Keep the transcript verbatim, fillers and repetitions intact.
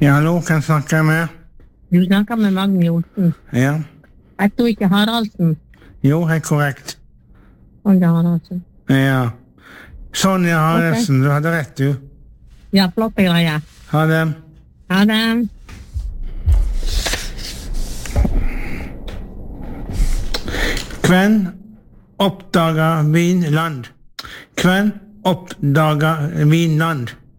Ja, hallo, hvem snakker jeg med? Du snakker med Magne Olsen. Ja. Jeg tror ikke Haraldsen. Jo, helt korrekt. Sonja Haraldsen. Ja. Sonja Haraldsen, okay. Du hadde rett, du. Ja, flotte greier. Ha det. Ha det. Hvem oppdager Vinland? Hvem oppdager Vinland?